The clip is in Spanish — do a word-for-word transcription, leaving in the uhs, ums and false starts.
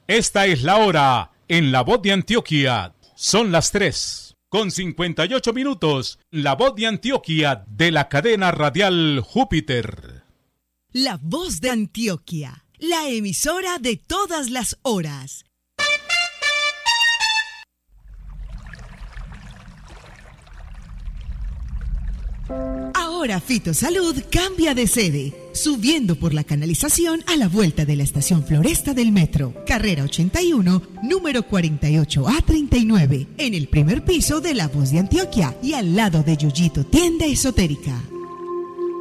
Esta es la hora en La Voz de Antioquia. Son las tres con cincuenta y ocho minutos. La Voz de Antioquia de la cadena radial Júpiter. La Voz de Antioquia, la emisora de todas las horas. Ahora Fitosalud cambia de sede, subiendo por la canalización a la vuelta de la estación Floresta del Metro, carrera ochenta y uno, número cuarenta y ocho A treinta y nueve, en el primer piso de La Voz de Antioquia y al lado de Yuyito Tienda Esotérica.